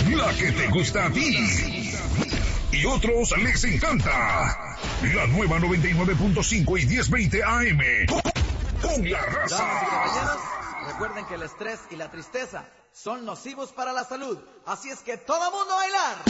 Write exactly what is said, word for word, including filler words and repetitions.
La que te gusta a ti y otros les encanta. La nueva noventa y nueve punto cinco y diez veinte A M. Con la raza. Damas y caballeros, recuerden que el estrés y la tristeza son nocivos para la salud. Así es que todo mundo a bailar.